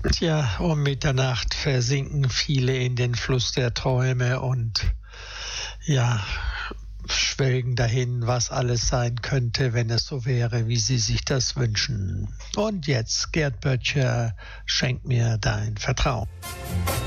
Tja, um Mitternacht versinken viele in den Fluss der Träume und ja, schwelgen dahin, was alles sein könnte, wenn es so wäre, wie sie sich das wünschen. Und jetzt, Gerd Böttcher, schenk mir dein Vertrauen.